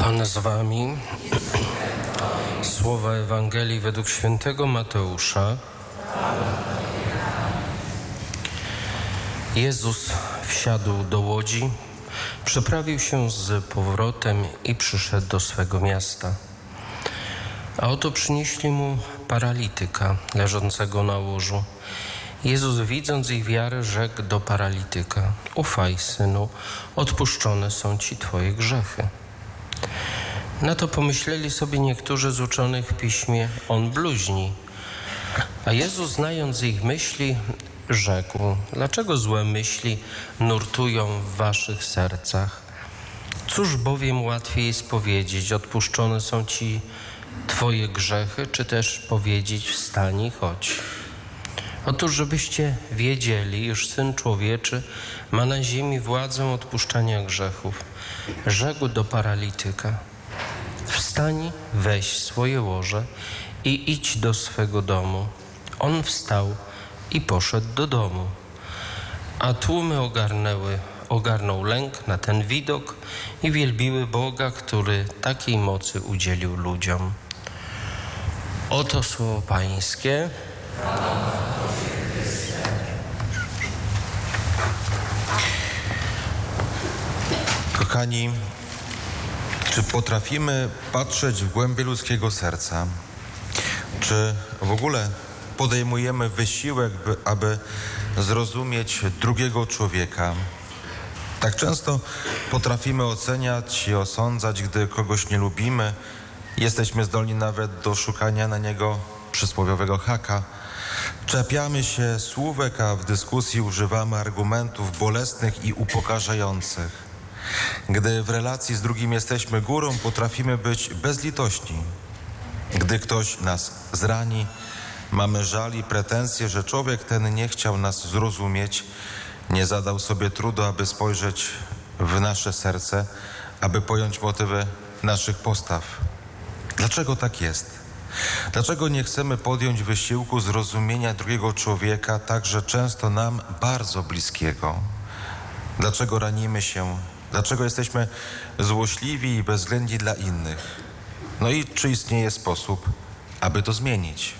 Pan z wami. Słowa Ewangelii według świętego Mateusza. Jezus wsiadł do łodzi, przeprawił się z powrotem i przyszedł do swego miasta. A oto przynieśli mu paralityka leżącego na łożu. Jezus, widząc ich wiarę, rzekł do paralityka: ufaj, synu, odpuszczone są ci twoje grzechy. Na to pomyśleli sobie niektórzy z uczonych w piśmie: on bluźni. A Jezus, znając ich myśli, rzekł: dlaczego złe myśli nurtują w waszych sercach? Cóż bowiem łatwiej jest powiedzieć: odpuszczone są ci twoje grzechy, czy też powiedzieć: wstań i chodź? Otóż, żebyście wiedzieli, iż Syn Człowieczy ma na ziemi władzę odpuszczania grzechów, rzekł do paralityka: wstań, weź swoje łoże i idź do swego domu. On wstał i poszedł do domu. A tłumy ogarnął lęk na ten widok i wielbiły Boga, który takiej mocy udzielił ludziom. Oto słowo Pańskie. Kochani, czy potrafimy patrzeć w głębie ludzkiego serca? Czy w ogóle podejmujemy wysiłek, aby zrozumieć drugiego człowieka? Tak często potrafimy oceniać i osądzać, gdy kogoś nie lubimy. Jesteśmy zdolni nawet do szukania na niego przysłowiowego haka. Czepiamy się słówek, a w dyskusji używamy argumentów bolesnych i upokarzających. Gdy w relacji z drugim jesteśmy górą, potrafimy być bezlitośni. Gdy ktoś nas zrani, mamy żal i pretensje, że człowiek ten nie chciał nas zrozumieć, nie zadał sobie trudu, aby spojrzeć w nasze serce, aby pojąć motywy naszych postaw. Dlaczego tak jest? Dlaczego nie chcemy podjąć wysiłku zrozumienia drugiego człowieka, także często nam bardzo bliskiego? Dlaczego ranimy się? Dlaczego jesteśmy złośliwi i bezwzględni dla innych? No i czy istnieje sposób, aby to zmienić?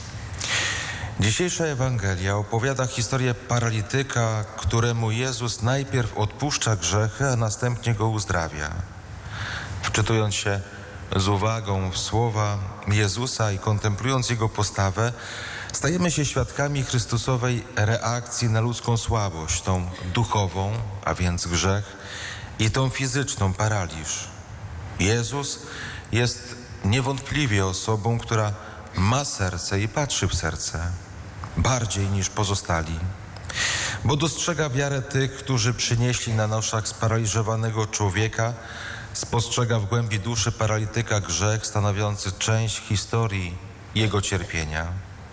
Dzisiejsza Ewangelia opowiada historię paralityka, któremu Jezus najpierw odpuszcza grzechy, a następnie go uzdrawia. Wczytując się z uwagą w słowa Jezusa i kontemplując Jego postawę, stajemy się świadkami Chrystusowej reakcji na ludzką słabość, tą duchową, a więc grzech, i tą fizyczną, paraliż. Jezus jest niewątpliwie osobą, która ma serce i patrzy w serce, bardziej niż pozostali, bo dostrzega wiarę tych, którzy przynieśli na noszach sparaliżowanego człowieka, spostrzega w głębi duszy paralityka grzech stanowiący część historii jego cierpienia.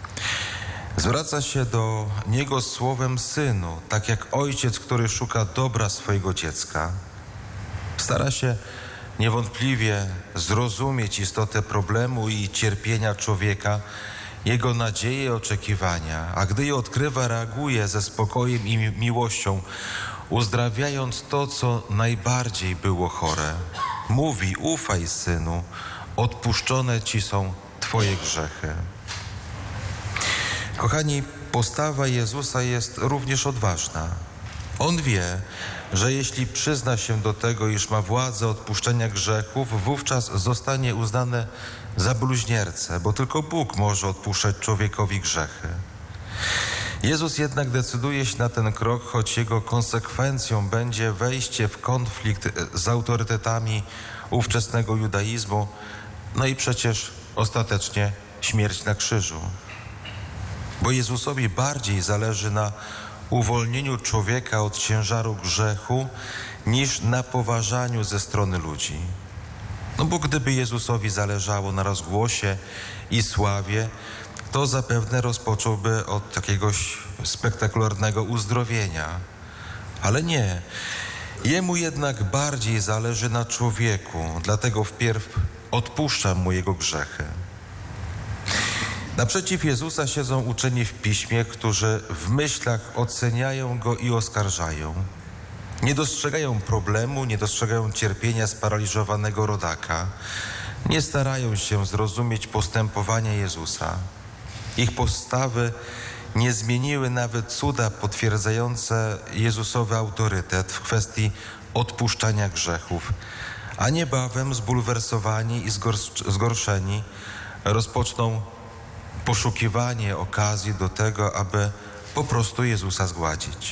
Zwraca się do niego słowem synu, tak jak ojciec, który szuka dobra swojego dziecka. Stara się niewątpliwie zrozumieć istotę problemu i cierpienia człowieka, jego nadzieje i oczekiwania, a gdy je odkrywa, reaguje ze spokojem i miłością, uzdrawiając to, co najbardziej było chore. Mówi: ufaj, synu, odpuszczone ci są twoje grzechy. Kochani, postawa Jezusa jest również odważna. On wie, że jeśli przyzna się do tego, iż ma władzę odpuszczenia grzechów, wówczas zostanie uznany za bluźniercę, bo tylko Bóg może odpuszczać człowiekowi grzechy. Jezus jednak decyduje się na ten krok, choć jego konsekwencją będzie wejście w konflikt z autorytetami ówczesnego judaizmu, no i przecież ostatecznie śmierć na krzyżu. Bo Jezusowi bardziej zależy na uwolnieniu człowieka od ciężaru grzechu niż na poważaniu ze strony ludzi. No bo gdyby Jezusowi zależało na rozgłosie i sławie, to zapewne rozpocząłby od jakiegoś spektakularnego uzdrowienia. Ale nie. Jemu jednak bardziej zależy na człowieku, dlatego wpierw odpuszcza mu jego grzechy. Naprzeciw Jezusa siedzą uczeni w Piśmie, którzy w myślach oceniają Go i oskarżają. Nie dostrzegają problemu, nie dostrzegają cierpienia sparaliżowanego rodaka. Nie starają się zrozumieć postępowania Jezusa. Ich postawy nie zmieniły nawet cuda potwierdzające Jezusowy autorytet w kwestii odpuszczania grzechów, a niebawem zbulwersowani i zgorszeni rozpoczną poszukiwanie okazji do tego, aby po prostu Jezusa zgładzić.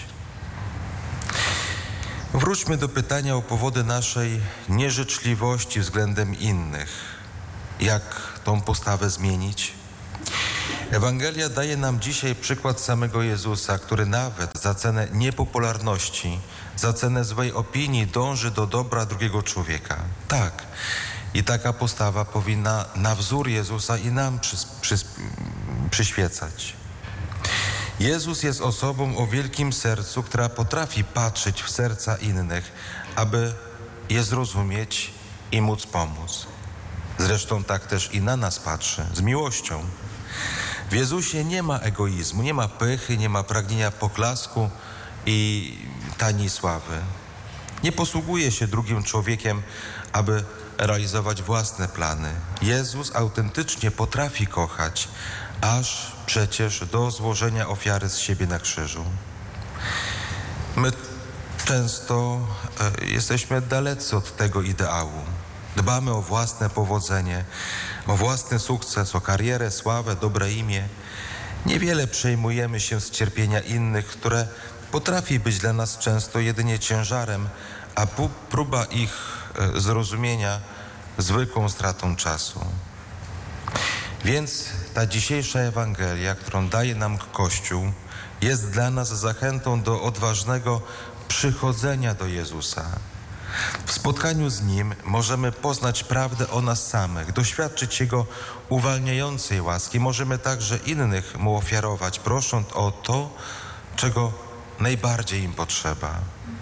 Wróćmy do pytania o powody naszej nieżyczliwości względem innych. Jak tą postawę zmienić? Ewangelia daje nam dzisiaj przykład samego Jezusa, który nawet za cenę niepopularności, za cenę złej opinii dąży do dobra drugiego człowieka. Tak, i taka postawa powinna na wzór Jezusa i nam przyświecać. Jezus jest osobą o wielkim sercu, która potrafi patrzeć w serca innych, aby je zrozumieć i móc pomóc. Zresztą tak też i na nas patrzy, z miłością. W Jezusie nie ma egoizmu, nie ma pychy, nie ma pragnienia poklasku i taniej sławy. Nie posługuje się drugim człowiekiem, aby realizować własne plany. Jezus autentycznie potrafi kochać, aż przecież do złożenia ofiary z siebie na krzyżu. My często jesteśmy dalecy od tego ideału. Dbamy o własne powodzenie, o własny sukces, o karierę, sławę, dobre imię. Niewiele przejmujemy się z cierpienia innych, które potrafi być dla nas często jedynie ciężarem, a próba ich zrozumienia zwykłą stratą czasu. Więc ta dzisiejsza Ewangelia, którą daje nam Kościół, jest dla nas zachętą do odważnego przychodzenia do Jezusa. W spotkaniu z Nim możemy poznać prawdę o nas samych, doświadczyć Jego uwalniającej łaski. Możemy także innych Mu ofiarować, prosząc o to, czego najbardziej im potrzeba.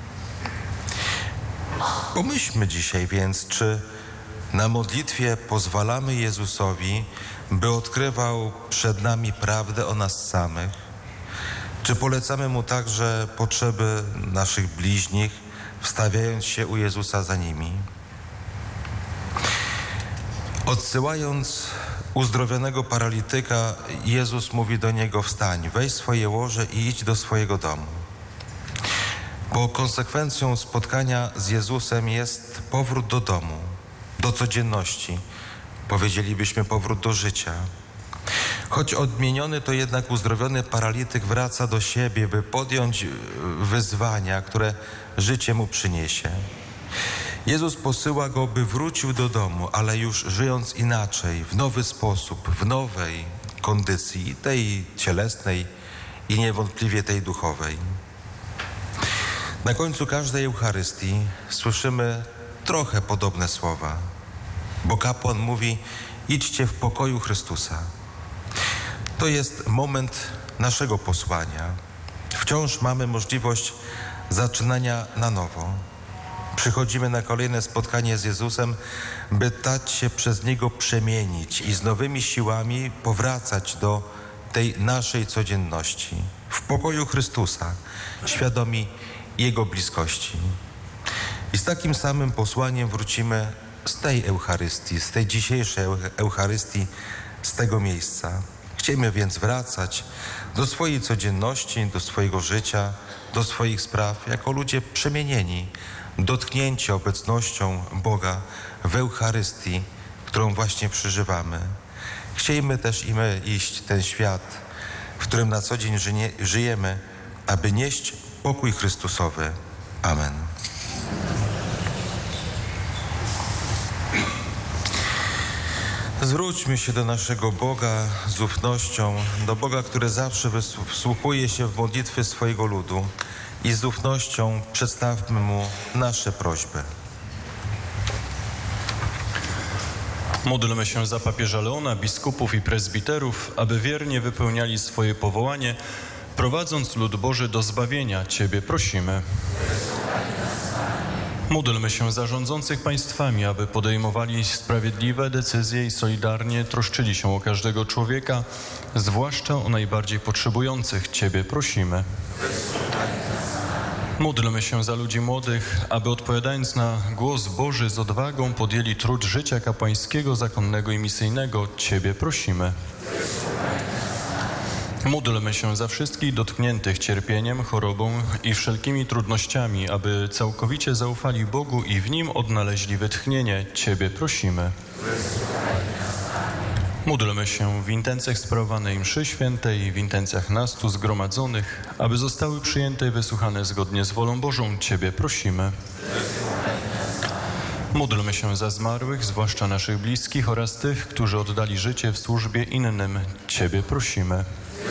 Pomyślmy dzisiaj więc, czy na modlitwie pozwalamy Jezusowi, by odkrywał przed nami prawdę o nas samych? Czy polecamy Mu także potrzeby naszych bliźnich, wstawiając się u Jezusa za nimi? Odsyłając uzdrowionego paralityka, Jezus mówi do niego: wstań, weź swoje łoże i idź do swojego domu. Bo konsekwencją spotkania z Jezusem jest powrót do domu, do codzienności. Powiedzielibyśmy powrót do życia. Choć odmieniony, to jednak uzdrowiony paralityk wraca do siebie, by podjąć wyzwania, które życie mu przyniesie. Jezus posyła go, by wrócił do domu, ale już żyjąc inaczej, w nowy sposób, w nowej kondycji, tej cielesnej i niewątpliwie tej duchowej. Na końcu każdej Eucharystii słyszymy trochę podobne słowa, bo kapłan mówi: idźcie w pokoju Chrystusa. To jest moment naszego posłania. Wciąż mamy możliwość zaczynania na nowo. Przychodzimy na kolejne spotkanie z Jezusem, by dać się przez Niego przemienić i z nowymi siłami powracać do tej naszej codzienności. W pokoju Chrystusa, świadomi Jego bliskości. I z takim samym posłaniem wrócimy z tej Eucharystii, z tej dzisiejszej Eucharystii, z tego miejsca. Chcemy więc wracać do swojej codzienności, do swojego życia, do swoich spraw, jako ludzie przemienieni, dotknięci obecnością Boga w Eucharystii, którą właśnie przeżywamy. Chciejmy też i my iść ten świat, w którym na co dzień żyjemy, aby nieść pokój Chrystusowy. Amen. Zwróćmy się do naszego Boga z ufnością, do Boga, który zawsze wsłuchuje się w modlitwy swojego ludu, i z ufnością przedstawmy Mu nasze prośby. Módlmy się za papieża Leona, biskupów i prezbiterów, aby wiernie wypełniali swoje powołanie, prowadząc lud Boży do zbawienia. Ciebie prosimy. Módlmy się za rządzących państwami, aby podejmowali sprawiedliwe decyzje i solidarnie troszczyli się o każdego człowieka, zwłaszcza o najbardziej potrzebujących. Ciebie prosimy. Módlmy się za ludzi młodych, aby odpowiadając na głos Boży z odwagą podjęli trud życia kapłańskiego, zakonnego i misyjnego. Ciebie prosimy. Módlmy się za wszystkich dotkniętych cierpieniem, chorobą i wszelkimi trudnościami, aby całkowicie zaufali Bogu i w Nim odnaleźli wytchnienie. Ciebie prosimy. Módlmy się w intencjach sprawowanej mszy świętej, w intencjach nas tu zgromadzonych, aby zostały przyjęte i wysłuchane zgodnie z wolą Bożą. Ciebie prosimy. Módlmy się za zmarłych, zwłaszcza naszych bliskich oraz tych, którzy oddali życie w służbie innym. Ciebie prosimy.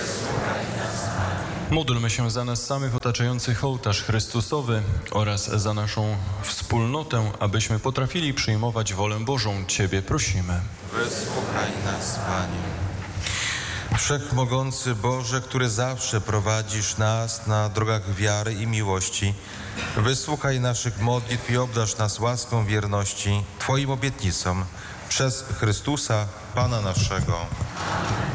Módlmy się za nas samych otaczających ołtarz Chrystusowy oraz za naszą wspólnotę, abyśmy potrafili przyjmować wolę Bożą. Ciebie prosimy. Wysłuchaj nas, Panie. Wszechmogący Boże, który zawsze prowadzisz nas na drogach wiary i miłości, wysłuchaj naszych modlitw i obdarz nas łaską wierności Twoim obietnicom przez Chrystusa, Pana naszego.